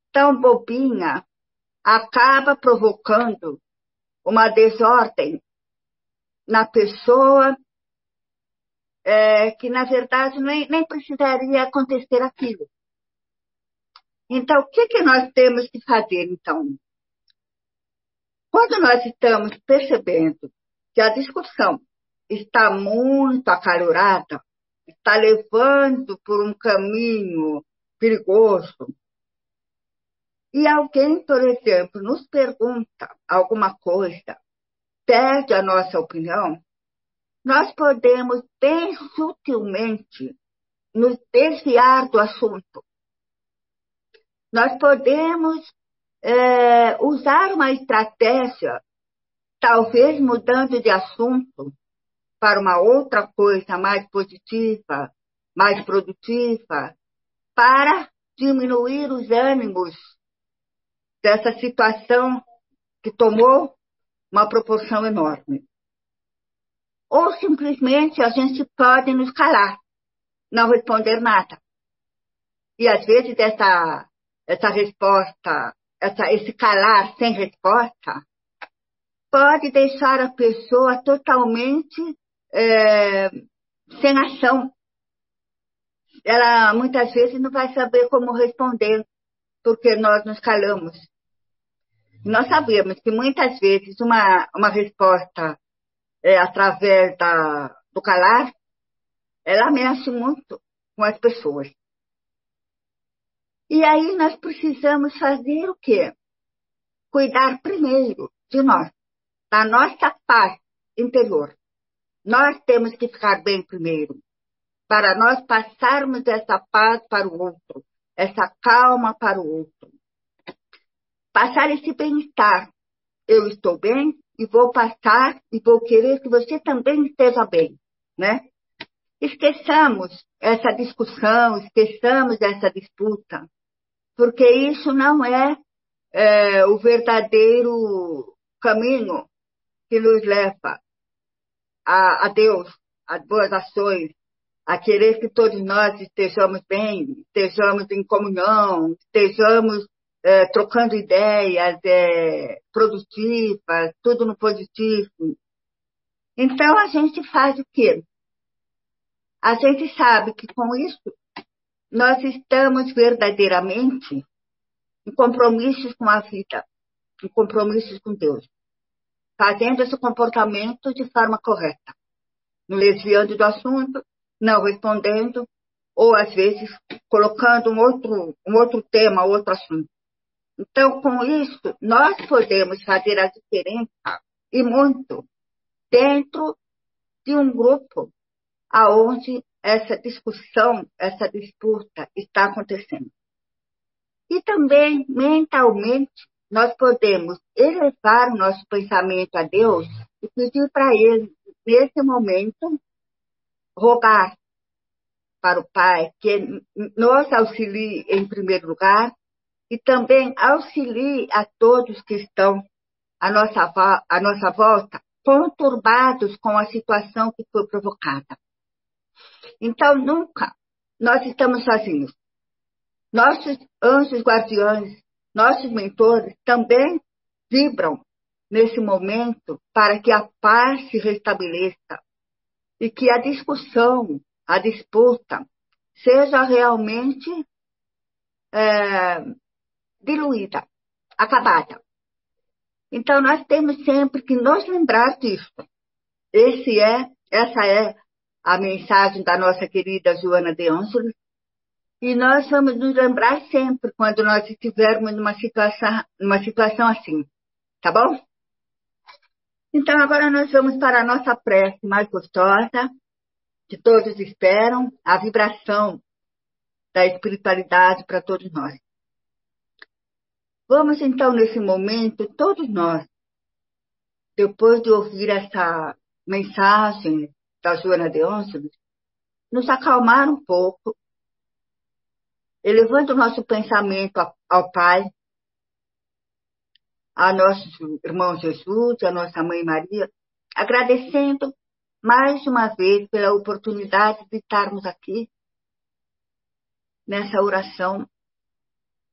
tão bobinha acaba provocando uma desordem na pessoa que, na verdade, nem precisaria acontecer aquilo. Então, o que nós temos que fazer, então? Quando nós estamos percebendo que a discussão está muito acalorada, está levando por um caminho perigoso, e alguém, por exemplo, nos pergunta alguma coisa, pede a nossa opinião, nós podemos bem sutilmente nos desviar do assunto. Nós podemos usar uma estratégia, talvez mudando de assunto para uma outra coisa mais positiva, mais produtiva, para diminuir os ânimos dessa situação que tomou uma proporção enorme. Ou simplesmente a gente pode nos calar, não responder nada. E às vezes essa resposta, esse calar sem resposta, pode deixar a pessoa totalmente sem ação. Ela muitas vezes não vai saber como responder, porque nós nos calamos. Nós sabemos que muitas vezes uma resposta através do calar, ela mexe muito com as pessoas. E aí nós precisamos fazer o quê? Cuidar primeiro de nós, da nossa paz interior. Nós temos que ficar bem primeiro, para nós passarmos essa paz para o outro, essa calma para o outro. Passar esse bem-estar. Eu estou bem e vou passar e vou querer que você também esteja bem, né? Esqueçamos essa discussão, esqueçamos essa disputa, porque isso não é o verdadeiro caminho que nos leva a Deus, a boas ações, a querer que todos nós estejamos bem, estejamos em comunhão, estejamos trocando ideias produtivas, tudo no positivo. Então, a gente faz o quê? A gente sabe que com isso nós estamos verdadeiramente em compromissos com a vida, em compromissos com Deus, fazendo esse comportamento de forma correta, não desviando do assunto, não respondendo, ou às vezes colocando um outro tema, outro assunto. Então, com isso, nós podemos fazer a diferença, e muito, dentro de um grupo aonde essa discussão, essa disputa está acontecendo. E também, mentalmente, nós podemos elevar o nosso pensamento a Deus e pedir para Ele, nesse momento, rogar para o Pai que nos auxilie em primeiro lugar e também auxilie a todos que estão à nossa volta, conturbados com a situação que foi provocada. Então, nunca nós estamos sozinhos. Nossos anjos guardiões, nossos mentores também vibram nesse momento para que a paz se restabeleça e que a discussão, a disputa, seja realmente diluída, acabada. Então, nós temos sempre que nos lembrar disso. Essa é a mensagem da nossa querida Joana de Ângeles. E nós vamos nos lembrar sempre quando nós estivermos numa situação assim. Tá bom? Então, agora nós vamos para a nossa prece mais gostosa, que todos esperam, a vibração da espiritualidade para todos nós. Vamos, então, nesse momento, todos nós, depois de ouvir essa mensagem da Joana de Ângeles, nos acalmar um pouco, elevando o nosso pensamento ao Pai, a nosso irmão Jesus, a nossa Mãe Maria, agradecendo mais uma vez pela oportunidade de estarmos aqui nessa oração